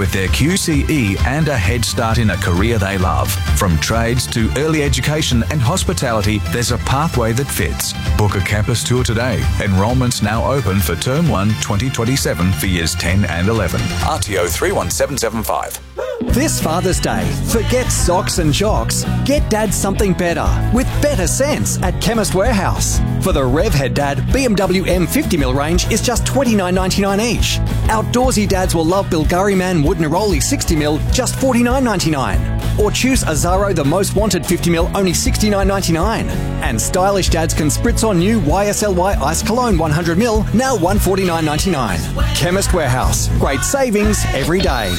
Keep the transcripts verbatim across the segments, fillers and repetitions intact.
with their Q C E and a head start in a career they love. From trades to early education and hospitality, there's a pathway that fits. Book a campus tour today. Enrolment's now open for Term one twenty twenty-seven for years ten and eleven. R T O three one seven seven five. This Father's Day, forget socks and jocks. Get Dad something better with better sense at Chemist Warehouse. For the Rev Head Dad, B M W M fifty mil range is just twenty-nine ninety-nine each. Outdoorsy dads will love Bulgari Man Wood Neroli sixty mil, just forty-nine ninety-nine. Or choose Azaro The Most Wanted fifty mil, only sixty-nine ninety-nine. And stylish dads can spritz on new Y S L Y Ice Cologne one hundred mil, now one forty-nine ninety-nine. Chemist Warehouse, great savings every day.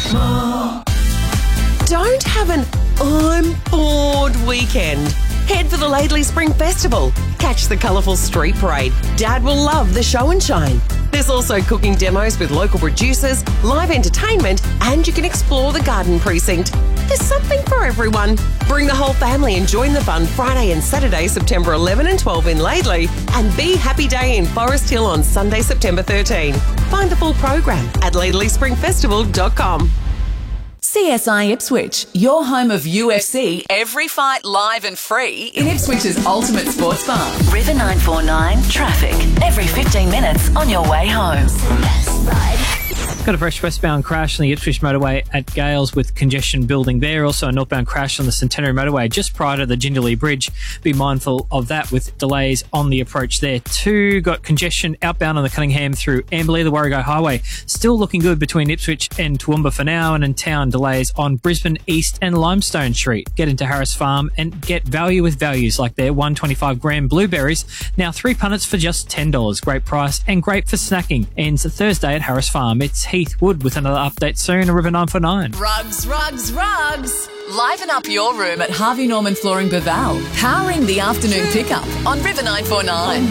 Don't have an I'm bored weekend. Head for the Laidley Spring Festival. Catch the colourful street parade. Dad will love the show and shine. There's also cooking demos with local producers, live entertainment, and you can explore the garden precinct. There's something for everyone. Bring the whole family and join the fun Friday and Saturday, September eleventh and twelfth in Laidley, and Be Happy Day in Forest Hill on Sunday, September thirteenth. Find the full program at laidley spring festival dot com. C S I Ipswich, your home of U F C, every fight live and free in Ipswich's ultimate sports bar. River nine four nine, traffic, every fifteen minutes on your way home. Got a fresh westbound crash on the Ipswich motorway at Gales with congestion building there. Also a northbound crash on the Centenary motorway just prior to the Jindalee Bridge. Be mindful of that with delays on the approach there too. Got congestion outbound on the Cunningham through Amberley, the Warrego Highway. Still looking good between Ipswich and Toowoomba for now, and in town delays on Brisbane East and Limestone Street. Get into Harris Farm and get value with values like their one twenty-five gram blueberries. Now three punnets for just ten dollars. Great price and great for snacking. Ends Thursday at Harris Farm. It's Heath Wood with another update soon on River nine four nine. Rugs, rugs, rugs. Liven up your room at Harvey Norman Flooring Baval. Powering the afternoon pickup on River nine four nine.